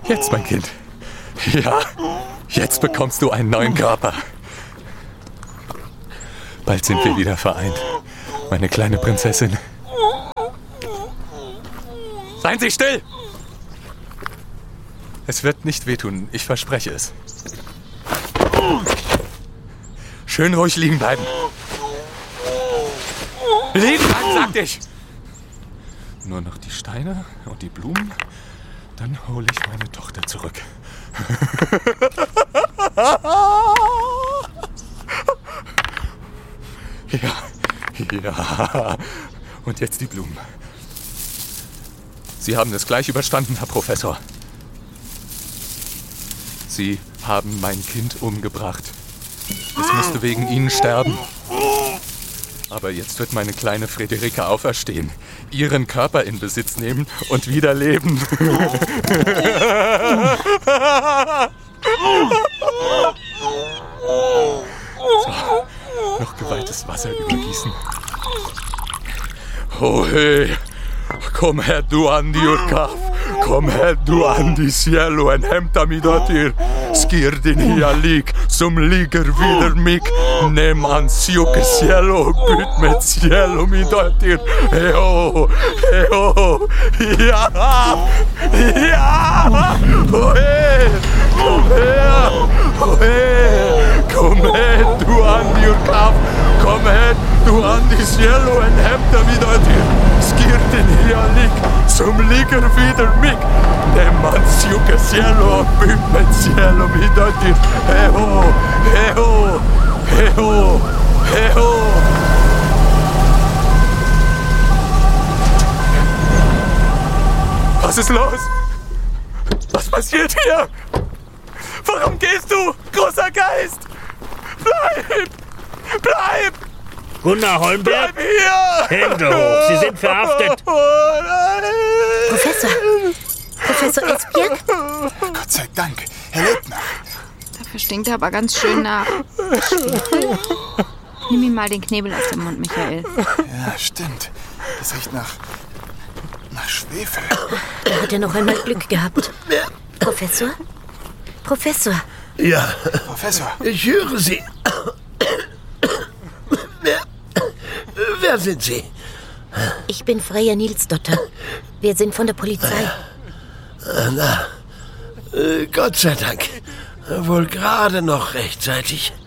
Jetzt, mein Kind. Ja, jetzt bekommst du einen neuen Körper. Bald sind wir wieder vereint, meine kleine Prinzessin. Seien Sie still! Es wird nicht wehtun, ich verspreche es. Schön ruhig liegen bleiben. Liegen bleiben, sagte ich! Nur noch die Steine und die Blumen, dann hole ich meine Tochter zurück. Ja. Und jetzt die Blumen. Sie haben es gleich überstanden, Herr Professor. Sie haben mein Kind umgebracht. Es musste wegen Ihnen sterben. Aber jetzt wird meine kleine Friederike auferstehen, ihren Körper in Besitz nehmen und wieder leben. So, noch geweihtes Wasser übergießen. Oh hey, komm her du Andi Urkaf. Kom her du Andi cielo en hämta mi dotter. Skir din hialik som ligger vidare mig. Nem ansjuke cielo byt med cielo mi dotter. Heo, heo, ja, ja. Oh hey, kom her, oh hey. Kom her du Andi Urkaf. Kom her du Andi cielo en hämta mi dotter. Skir din hialik som ligger vidare mig. Nem ansjuke cielo byt med cielo mi dotter. Heo, heo, heo, heo. Was ist los? Was passiert hier? Warum gehst du, großer Geist? Bleib! Bleib! Gunnar Holmberg? Bleib hier! Hände hoch, Sie sind verhaftet. Oh nein! Professor Esbjerg? Gott sei Dank, Herr Leutner. Dafür stinkt er aber ganz schön nach. Nimm ihm mal den Knebel aus dem Mund, Michael. Ja, stimmt. Das riecht nach Schwefel. Da hat er noch einmal Glück gehabt. Professor? Professor? Ja, Professor. ich höre Sie. Wer sind Sie? Ich bin Freya Nilsdotter. Wir sind von der Polizei. Gott sei Dank. Wohl gerade noch rechtzeitig.